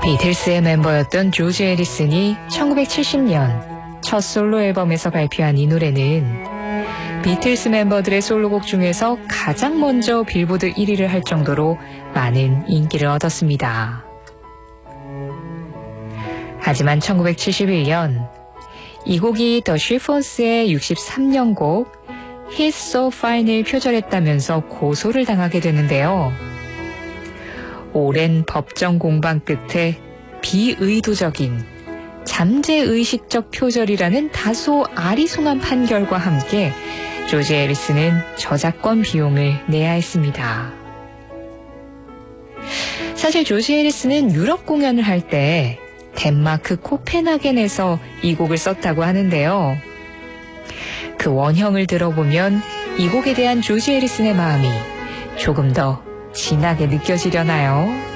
비틀스의 멤버였던 조지 해리슨이 1970년 첫 솔로 앨범에서 발표한 이 노래는 비틀스 멤버들의 솔로곡 중에서 가장 먼저 빌보드 1위를 할 정도로 많은 인기를 얻었습니다. 하지만 1971년 이 곡이 더 쉬폰스의 63년 곡 He's So Fine을 표절했다면서 고소를 당하게 되는데요. 오랜 법정 공방 끝에 비의도적인 잠재의식적 표절이라는 다소 아리송한 판결과 함께 조지 해리슨은 저작권 비용을 내야 했습니다. 사실 조지 해리슨은 유럽 공연을 할 때 덴마크 코펜하겐에서 이 곡을 썼다고 하는데요. 그 원형을 들어보면 이 곡에 대한 조지 해리슨의 마음이 조금 더 진하게 느껴지려나요?